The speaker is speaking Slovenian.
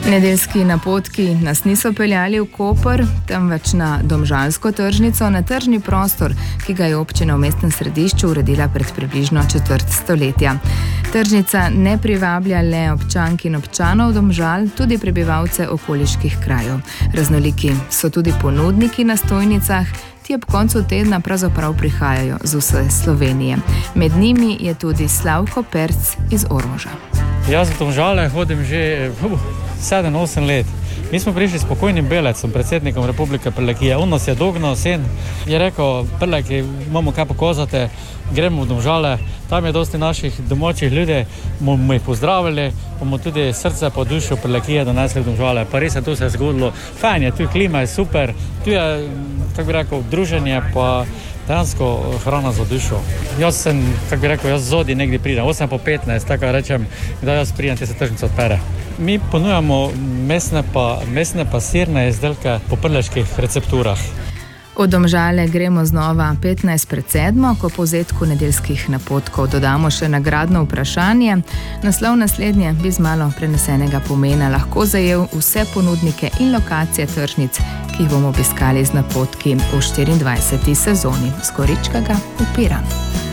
Nedeljski napotki nas niso peljali v Koper, temveč na domžalsko tržnico, na tržni prostor, ki ga je občina v mestnem središču uredila pred približno četrt stoletja. Tržnica ne privablja le občank in občanov Domžal, tudi prebivalce okoliških krajev. Raznoliki so tudi ponudniki na stojnicah, ti ob koncu tedna pravzaprav prihajajo z vse Slovenije. Med njimi je tudi Slavko Perc iz Ormoža. Jaz v Domžale hodim že 7-8 let. Mi smo prišli s pokojnim Belecom, predsednikom Republike Prlekije. On nas je dognal sen, je rekel, Prleki, imamo kaj pokazati, gremo v Domžale. Tam je dosti naših domačih ljudi, bomo jih pozdravili, bomo tudi srce pa dušo Prlekije donesli v Domžale. Pa res je, tu se je zgodilo. Fajn je, tu klima je super, tu je, kako bi rekel, druženje pa dejansko hrana za dušo. Jaz sem, kako bi rekel, jaz zodi negdje pridem, 8:15, tako rečem, da jaz pridem, te se tržnica odpere. Mi ponujamo mesne pa sirne izdelke po prleških recepturah. V Domžale gremo znova 6:15, ko povzetku nedeljskih napotkov dodamo še nagradno vprašanje. Naslov naslednje bi z malo prenesenega pomena lahko zajel vse ponudnike in lokacije tržnic, ki jih bomo obiskali z napotki v 24. sezoni z Goričkega v Piran.